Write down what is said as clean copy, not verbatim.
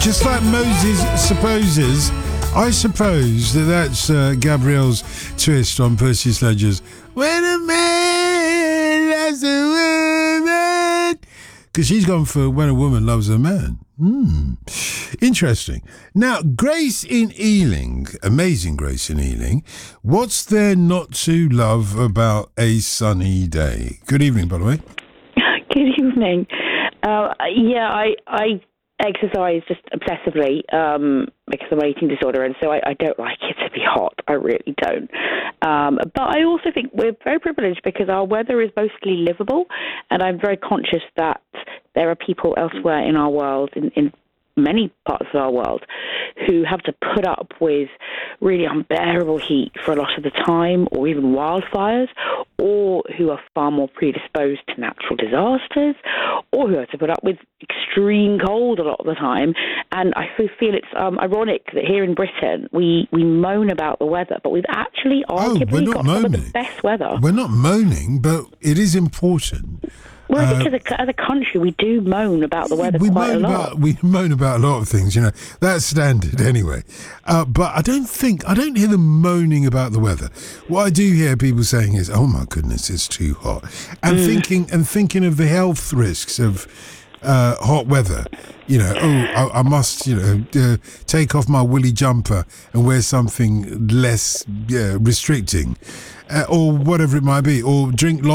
Just like Moses supposes, I suppose that's Gabrielle's twist on Percy Sledge's When a Man Loves a Woman. Because she's gone for When a Woman Loves a Man. Interesting. Now, Grace in Ealing, amazing Grace in Ealing. What's there not to love about a sunny day? Good evening, by the way. Good evening. I exercise just obsessively because of my eating disorder, and so I don't like it to be hot. I really don't. But I also think we're very privileged because our weather is mostly livable, and I'm very conscious that there are people elsewhere in our world, in many parts of our world, who have to put up with really unbearable heat for a lot of the time, or even wildfires, or who are far more predisposed to natural disasters, or who have to put up with extreme cold a lot of the time. And I feel it's ironic that here in Britain we moan about the weather, but we've actually arguably got some of the best weather. We're not moaning, but it is important. Well, I think as a country, we do moan about the weather quite a lot. We moan about a lot of things, That's standard anyway. But I don't hear them moaning about the weather. What I do hear people saying is, "Oh my goodness, it's too hot," and thinking of the health risks of hot weather. I must, take off my woolly jumper and wear something less restricting, or whatever it might be, or drink